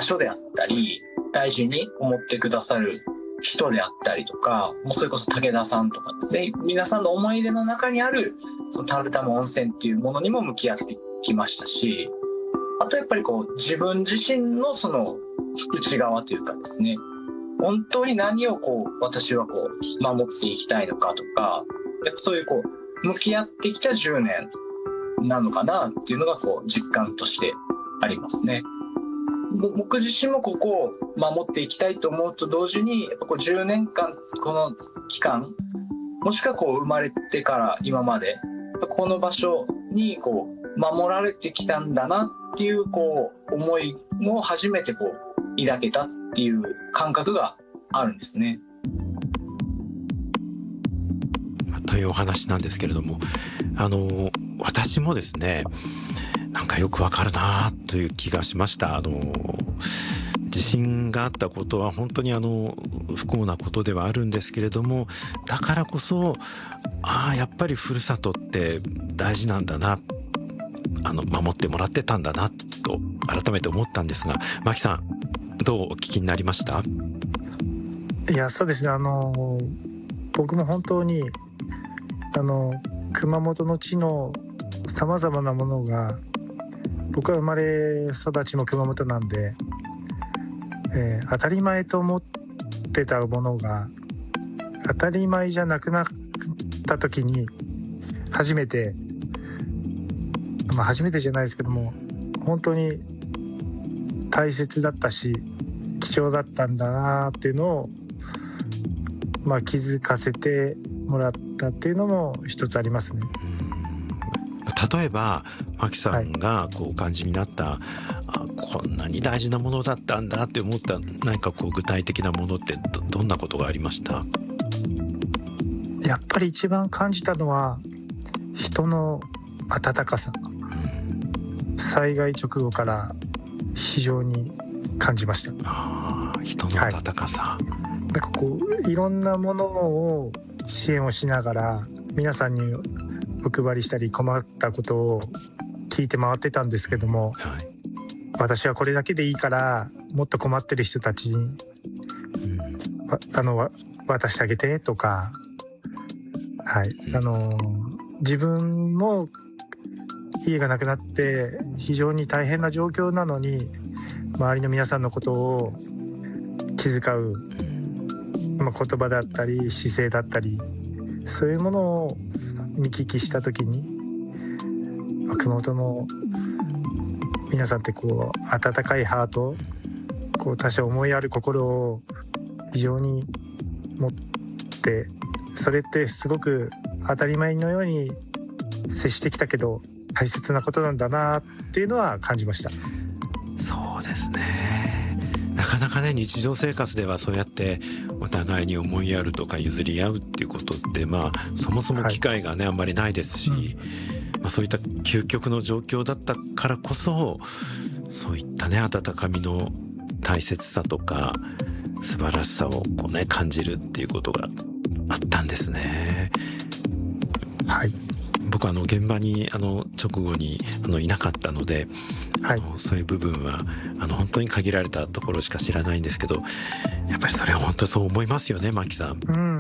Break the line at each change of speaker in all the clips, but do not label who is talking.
所であったり、大事に思ってくださる人であったりとか、もうそれこそ武田さんとかですね、皆さんの思い出の中にあるそのタルタム温泉っていうものにも向き合ってきましたし、あとやっぱりこう自分自身のその内側というかですね、本当に何をこう私はこう守っていきたいのかとか、やっぱそういうこう向き合ってきた10年なのかなっていうのがこう実感としてありますね。僕自身もここを守っていきたいと思うと同時に、やっぱこう10年間この期間、もしくはこう生まれてから今までこの場所にこう守られてきたんだなっていうこう思いを初めてこう抱けたっていう感覚があるんですね。
というお話なんですけれども、私もですね、なんかよくわかるなという気がしました。地震があったことは本当に不幸なことではあるんですけれども、だからこそやっぱりふるさとって大事なんだな、守ってもらってたんだなと改めて思ったんですが、牧さんどうお聞きになりました？
いや、そうですね、僕も本当に熊本の地のさまざまなものが、僕は生まれ育ちも熊本なんで、当たり前と思ってたものが当たり前じゃなくなった時に初めて、初めてじゃないですけども、本当に大切だったし貴重だったんだなっていうのを、気づかせてもらったっていうのも一つありますね。
例えば牧さんがこうお感じになった、こんなに大事なものだったんだって思った何かこう具体的なものって どんなことがありました？
やっぱり一番感じたのは人の温かさ、災害直後から非常に感じました。
人の温かさ、
なんかこういろんなものを支援をしながら皆さんにお配りしたり困ったことを聞いて回ってたんですけども、私はこれだけでいいからもっと困ってる人たちに、渡してあげてとか、自分も家がなくなって非常に大変な状況なのに周りの皆さんのことを気遣う、言葉だったり姿勢だったり、そういうものを見聞きした時に、熊本の皆さんってこう温かいハート、こう他者思いやる心を非常に持って、それってすごく当たり前のように接してきたけど大切なことなんだなっていうのは感じました。
そうですね、なかなかね、日常生活ではそうやってお互いに思いやるとか譲り合うっていうことって、そもそも機会がね、あんまりないですし、そういった究極の状況だったからこそ、そういったね温かみの大切さとか素晴らしさをこうね感じるっていうことがあったんですね。僕は現場に直後にいなかったので、そういう部分は本当に限られたところしか知らないんですけど、やっぱりそれは本当そう思いますよね、牧さん。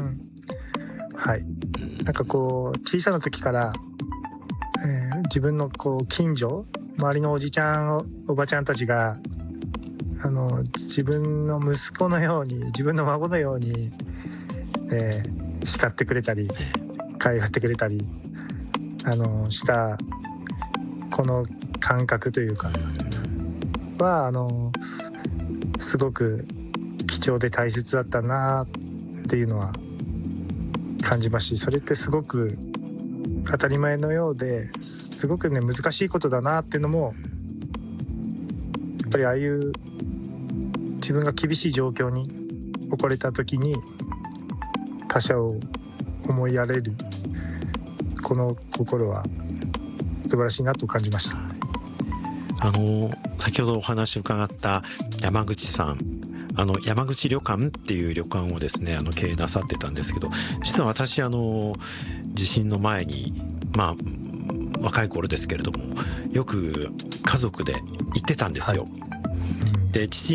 なんかこう小さな時から、自分のこう近所、周りのおじちゃんおばちゃんたちが自分の息子のように、自分の孫のように、叱ってくれたり可愛がってくれたりしたこの感覚というかはすごく貴重で大切だったなっていうのは感じますし、それってすごく当たり前のようですごくね難しいことだなっていうのも、やっぱりああいう自分が厳しい状況に置かれた時に他者を思いやれるこの心は素晴らしいなと感じました。
先ほどお話伺った山口さん、山口旅館っていう旅館をですね経営なさってたんですけど、実は私地震の前に若い頃ですけれどもよく家族で行ってたんですよ。で父